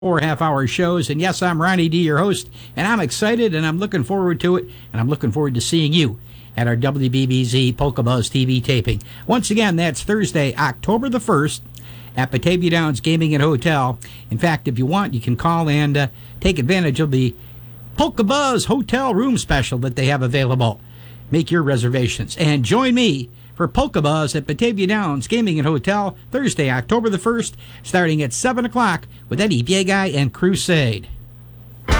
4 half-hour shows. And yes, I'm Ronnie D, your host, and I'm excited and I'm looking forward to it, and I'm looking forward to seeing you at our WBBZ Polka Buzz TV taping. Once again, that's Thursday, October the 1st at Batavia Downs Gaming and Hotel. In fact, if you want, you can call and take advantage of the Polka Buzz hotel room special that they have available. Make your reservations and join me for Polka Buzz at Batavia Downs Gaming and Hotel Thursday, October the 1st, starting at 7 o'clock with Eddie Biegai and Crusade.